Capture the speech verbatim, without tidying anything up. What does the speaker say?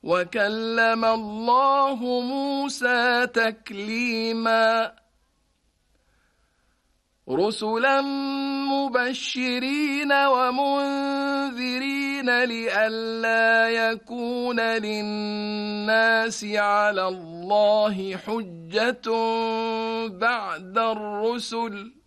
وكلم الله موسى تكليما رسلا مبشرين ومنذرين لئلا يكون للناس على الله حجة بعد الرسل